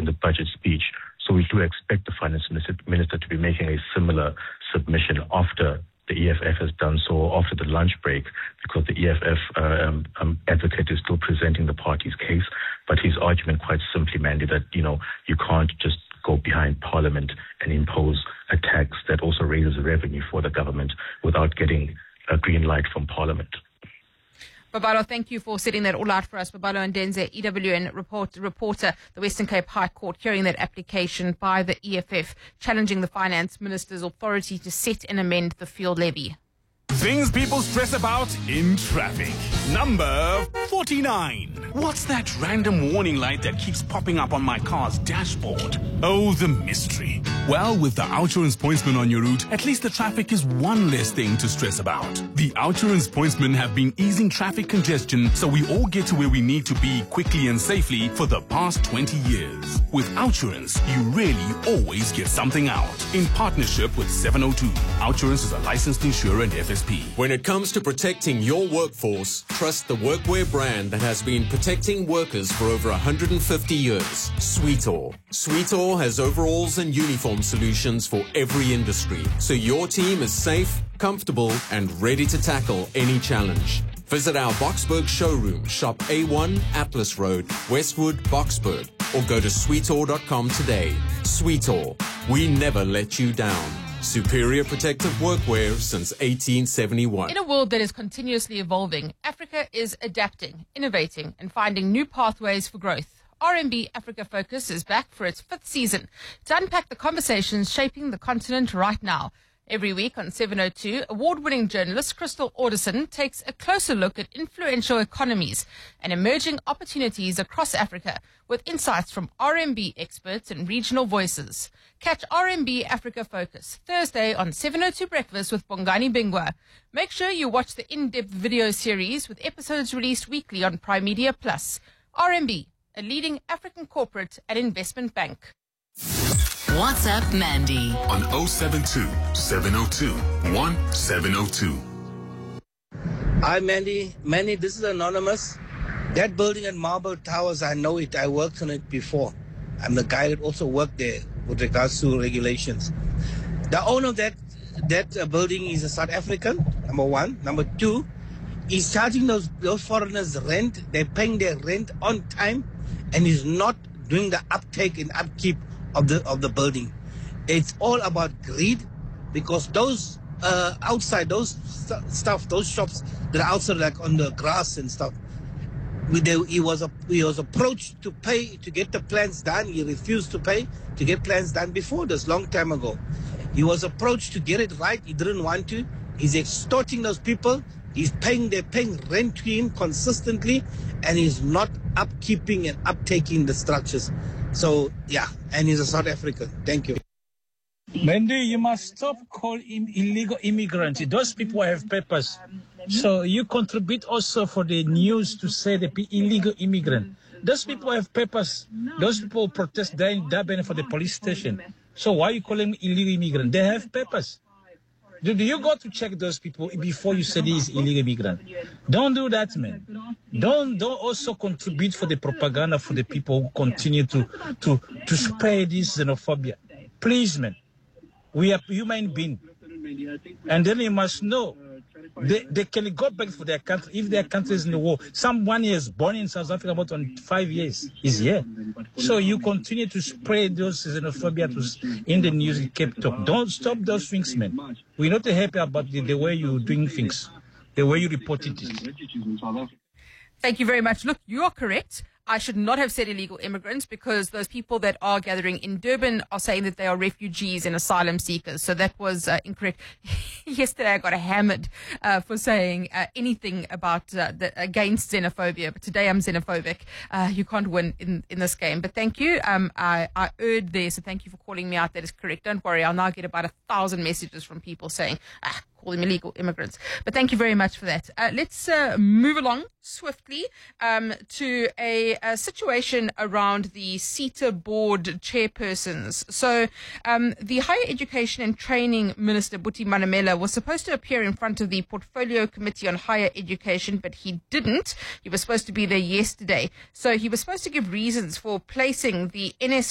in the budget speech. So we do expect the finance minister to be making a similar submission after the EFF has done so, after the lunch break, because the EFF advocate is still presenting the party's case. But his argument quite simply, Mandy, that, you can't just go behind Parliament and impose a tax that also raises revenue for the government without getting a green light from Parliament. Babalo, thank you for setting that all out for us. Babalo Ndenze, EWN reporter, the Western Cape High Court, hearing that application by the EFF, challenging the Finance Minister's authority to set and amend the fuel levy. Things people stress about in traffic. Number 49. What's that random warning light that keeps popping up on my car's dashboard? Oh, the mystery. Well, with the Outsurance pointsmen on your route, at least the traffic is one less thing to stress about. The Outsurance pointsmen have been easing traffic congestion so we all get to where we need to be quickly and safely for the past 20 years. With Outsurance, you really always get something out. In partnership with 702, Outsurance is a licensed insurer and FSP. When it comes to protecting your workforce, trust the workwear brand that has been protecting workers for over 150 years, Sweetall. Sweetall has overalls and uniform solutions for every industry, so your team is safe, comfortable, and ready to tackle any challenge. Visit our Boksburg showroom, shop A1 Atlas Road, Westwood, Boksburg, or go to sweetall.com today. Sweetall, we never let you down. Superior protective workwear since 1871. In a world that is continuously evolving, Africa is adapting, innovating, and finding new pathways for growth. RMB Africa Focus is back for its 5th season to unpack the conversations shaping the continent right now. Every week on 702, award-winning journalist Crystal Alderson takes a closer look at influential economies and emerging opportunities across Africa with insights from RMB experts and regional voices. Catch RMB Africa Focus Thursday on 702 Breakfast with Bongani Bingwa. Make sure you watch the in-depth video series with episodes released weekly on Prime Media Plus. RMB, a leading African corporate and investment bank. What's up, Mandy? On 072 702 1702. Hi, Mandy. Mandy, this is Anonymous. That building at Marble Towers, I know it. I worked on it before. I'm the guy that also worked there with regards to regulations. The owner of that building is a South African, number one. Number two, he's charging those foreigners rent. They're paying their rent on time, and he's not doing the uptake and upkeep of the building. It's all about greed, because those outside, those shops that are outside, like on the grass and stuff, he was approached to pay to get the plans done. He refused to pay to get plans done before this, long time ago. He was approached to get it right. He didn't want to. He's extorting those people. They're paying rent to him consistently, and he's not upkeeping and uptaking the structures. So, yeah, and he's a South African. Thank you. Mandy, you must stop calling him illegal immigrants. Those people have papers. So you contribute also for the news to say they be illegal immigrant. Those people have papers. Those people protest there in Durban for the police station. So why you call them illegal immigrant? They have papers. Do you go to check those people before you say he's illegal immigrant? Don't do that, man. Don't also contribute for the propaganda for the people who continue to spread this xenophobia. Please, man. We are human beings. And then you must know they can go back for their country if their country is in the war. Someone is born in South Africa about 5 years is here. So you continue to spread those xenophobia in the news in Cape Talk. Don't stop those things, man. We're not happy about the way you're doing things, the way you reported it. Thank you very much. Look, you are correct. I should not have said illegal immigrants, because those people that are gathering in Durban are saying that they are refugees and asylum seekers. So that was incorrect. Yesterday I got hammered for saying anything about against xenophobia, but today I'm xenophobic. You can't win in this game. But thank you. I erred there, so thank you for calling me out. That is correct. Don't worry, I'll now get about 1,000 messages from people saying, call them illegal immigrants. But thank you very much for that. Let's move along swiftly to a situation around the CETA board chairpersons. So the Higher Education and Training Minister, Buti Manamela, was supposed to appear in front of the Portfolio Committee on Higher Education, but he didn't. He was supposed to be there yesterday. So he was supposed to give reasons for placing the NS